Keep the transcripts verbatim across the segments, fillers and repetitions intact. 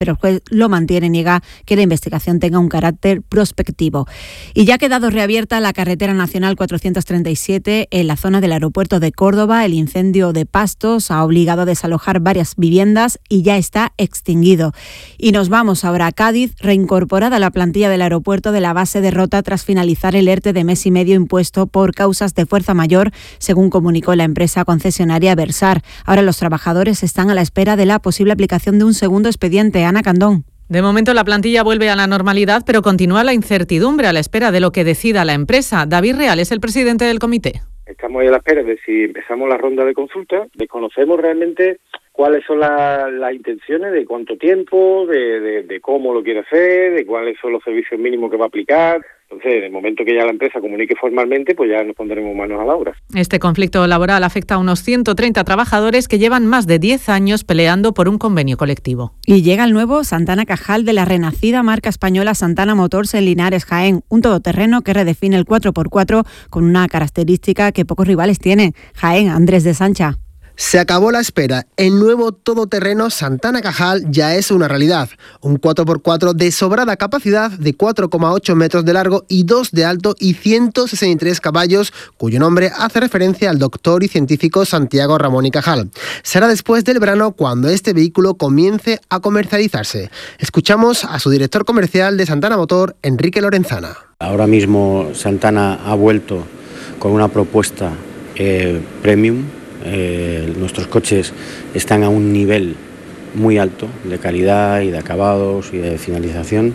pero el juez lo mantiene y niega que la investigación tenga un carácter prospectivo. Y ya ha quedado reabierta la carretera nacional cuatrocientos treinta y siete en la zona del aeropuerto de Córdoba. El incendio de Pastos ha obligado a desalojar varias viviendas y ya está extinguido. Y nos vamos ahora a Cádiz, reincorporada la plantilla del aeropuerto de la base de Rota tras finalizar el ERTE de mes y medio impuesto por causas de fuerza mayor, según comunicó la empresa concesionaria Versar. Ahora los trabajadores están a la espera de la posible aplicación de un segundo expediente. Ana Candón. De momento la plantilla vuelve a la normalidad, pero continúa la incertidumbre a la espera de lo que decida la empresa. David Real es el presidente del comité. Estamos ahí a la espera de si empezamos la ronda de consulta, desconocemos realmente cuáles son las la intenciones, de cuánto tiempo, de, de, de cómo lo quiere hacer, de cuáles son los servicios mínimos que va a aplicar. Entonces, en el momento que ya la empresa comunique formalmente, pues ya nos pondremos manos a la obra. Este conflicto laboral afecta a unos ciento treinta trabajadores que llevan más de diez años peleando por un convenio colectivo. Y llega el nuevo Santana Cajal de la renacida marca española Santana Motors en Linares, Jaén. Un todoterreno que redefine el cuatro por cuatro con una característica que pocos rivales tienen. Jaén, Andrés de Sancha. Se acabó la espera. El nuevo todoterreno Santana Cajal ya es una realidad. Un cuatro por cuatro de sobrada capacidad de cuatro coma ocho metros de largo y dos de alto y ciento sesenta y tres caballos, cuyo nombre hace referencia al doctor y científico Santiago Ramón y Cajal. Será después del verano cuando este vehículo comience a comercializarse. Escuchamos a su director comercial de Santana Motor, Enrique Lorenzana. Ahora mismo Santana ha vuelto con una propuesta eh, premium. Eh, nuestros coches están a un nivel muy alto de calidad y de acabados y de finalización.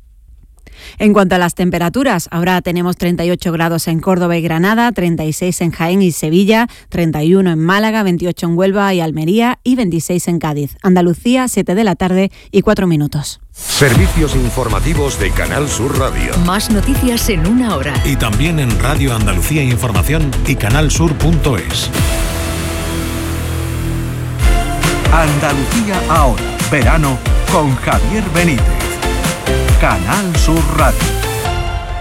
En cuanto a las temperaturas, ahora tenemos treinta y ocho grados en Córdoba y Granada, treinta y seis en Jaén y Sevilla, treinta y uno en Málaga, veintiocho en Huelva y Almería y veintiséis en Cádiz. Andalucía, siete de la tarde y cuatro minutos. Servicios informativos de Canal Sur Radio. Más noticias en una hora. Y también en Radio Andalucía Información y canalsur punto es. Andalucía ahora, verano con Javier Benítez. Canal Sur Radio.